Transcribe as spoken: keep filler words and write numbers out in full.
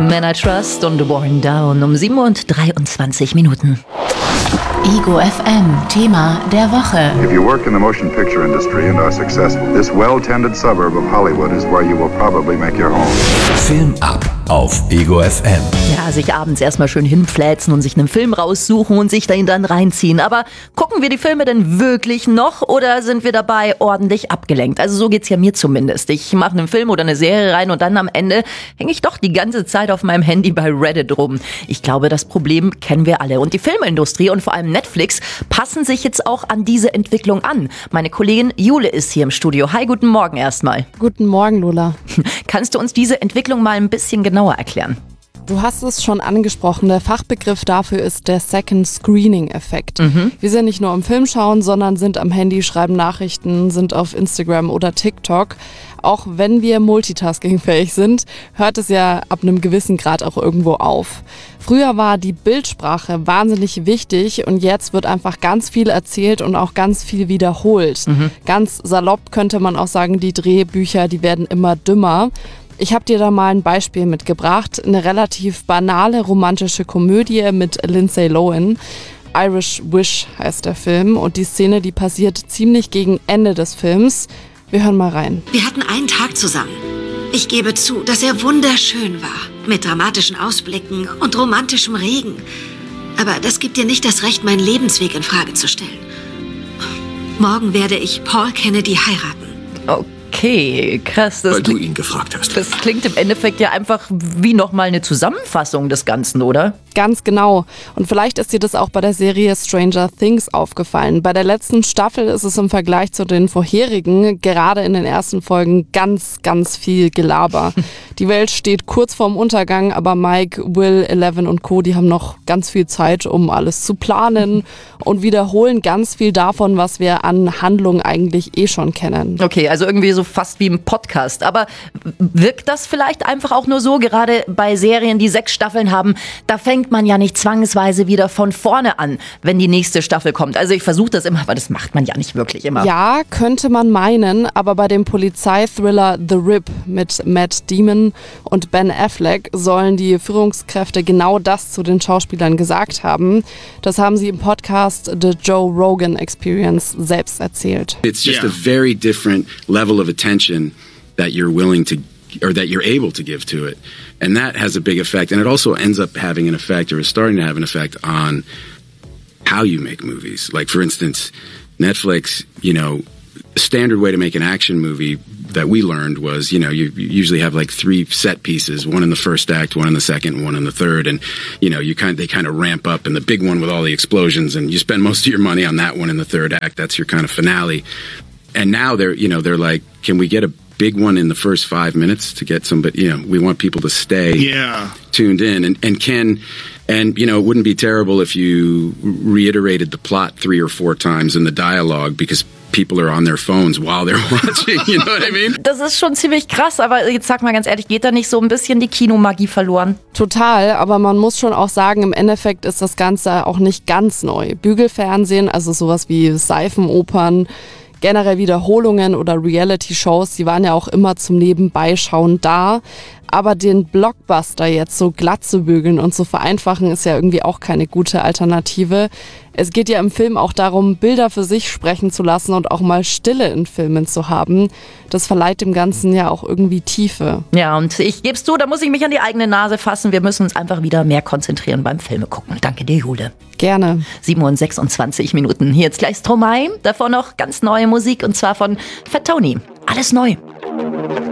Man I Trust und Worn Down um sieben und dreiundzwanzig Minuten. Ego F M, Thema der Woche. If you work in the motion picture industry and are successful, this well-tended suburb of Hollywood is where you will probably make your home. Film ab auf Ego F M. Ja, sich abends erstmal schön hinfläzen und sich einen Film raussuchen und sich den dann reinziehen. Aber gucken wir die Filme denn wirklich noch oder sind wir dabei ordentlich abgelenkt? Also so geht's ja mir zumindest. Ich mache einen Film oder eine Serie rein und dann am Ende hänge ich doch die ganze Zeit auf meinem Handy bei Reddit rum. Ich glaube, das Problem kennen wir alle. Und die Filmindustrie und vor allem Netflix passen sich jetzt auch an diese Entwicklung an. Meine Kollegin Jule ist hier im Studio. Hi, guten Morgen erstmal. Guten Morgen, Lola. Kannst du uns diese Entwicklung mal ein bisschen genauer erklären? Du hast es schon angesprochen, der Fachbegriff dafür ist der Second Screening-Effekt. Mhm. Wir sind nicht nur im Film schauen, sondern sind am Handy, schreiben Nachrichten, sind auf Instagram oder TikTok. Auch wenn wir multitaskingfähig sind, hört es ja ab einem gewissen Grad auch irgendwo auf. Früher war die Bildsprache wahnsinnig wichtig und jetzt wird einfach ganz viel erzählt und auch ganz viel wiederholt. Mhm. Ganz salopp könnte man auch sagen, die Drehbücher, die werden immer dümmer. Ich habe dir da mal ein Beispiel mitgebracht, eine relativ banale romantische Komödie mit Lindsay Lohan. Irish Wish heißt der Film und die Szene, die passiert ziemlich gegen Ende des Films. Wir hören mal rein. Wir hatten einen Tag zusammen. Ich gebe zu, dass er wunderschön war, mit dramatischen Ausblicken und romantischem Regen. Aber das gibt dir nicht das Recht, meinen Lebensweg in Frage zu stellen. Morgen werde ich Paul Kennedy heiraten. Okay, krass. Das Weil du klingt, ihn gefragt hast. das klingt im Endeffekt ja einfach wie nochmal eine Zusammenfassung des Ganzen, oder? Ganz genau. Und vielleicht ist dir das auch bei der Serie Stranger Things aufgefallen. Bei der letzten Staffel ist es im Vergleich zu den vorherigen, gerade in den ersten Folgen, ganz, ganz viel Gelaber. Die Welt steht kurz vorm Untergang, aber Mike, Will, Eleven und Co., die haben noch ganz viel Zeit, um alles zu planen und wiederholen ganz viel davon, was wir an Handlungen eigentlich eh schon kennen. Okay, also irgendwie so fast wie im Podcast. Aber wirkt das vielleicht einfach auch nur so, gerade bei Serien, die sechs Staffeln haben, da fängt man ja nicht zwangsweise wieder von vorne an, wenn die nächste Staffel kommt. Also ich versuche das immer, aber das macht man ja nicht wirklich immer. Ja, könnte man meinen, aber bei dem Polizeithriller The Rip mit Matt Damon und Ben Affleck sollen die Führungskräfte genau das zu den Schauspielern gesagt haben. Das haben sie im Podcast The Joe Rogan Experience selbst erzählt. It's just Yeah. a very different level of attention that you're willing to, or that you're able to give to it. And that has a big effect. And it also ends up having an effect, or is starting to have an effect on how you make movies. Like, for instance, Netflix, you know, the standard way to make an action movie that we learned was, you know, you, you usually have like three set pieces, one in the first act, one in the second, one in the third. And, you know, you kind of, they kind of ramp up, and the big one with all the explosions, and you spend most of your money on that one in the third act. That's your kind of finale. And now they're, you know, they're like, can we get a big one in the first five minutes to get somebody, you know, we want people to stay Yeah. tuned in, and, and can, and, you know, it wouldn't be terrible if you reiterated the plot three or four times in the dialogue, because people are on their phones while they're watching, you know what I mean? Das ist schon ziemlich krass, aber jetzt sag mal ganz ehrlich, geht da nicht so ein bisschen die Kinomagie verloren? Total, aber man muss schon auch sagen, im Endeffekt ist das Ganze auch nicht ganz neu. Bügelfernsehen, also sowas wie Seifenopern, generell Wiederholungen oder Reality-Shows, die waren ja auch immer zum Nebenbeischauen da. Aber den Blockbuster jetzt so glatt zu bügeln und zu vereinfachen, ist ja irgendwie auch keine gute Alternative. Es geht ja im Film auch darum, Bilder für sich sprechen zu lassen und auch mal Stille in Filmen zu haben. Das verleiht dem Ganzen ja auch irgendwie Tiefe. Ja, und ich geb's zu, da muss ich mich an die eigene Nase fassen. Wir müssen uns einfach wieder mehr konzentrieren beim Filme gucken. Danke dir, Jule. Gerne. sieben und sechsundzwanzig Minuten. Hier jetzt gleich Stromae, davor noch ganz neue Musik und zwar von Fat Tony. Alles neu.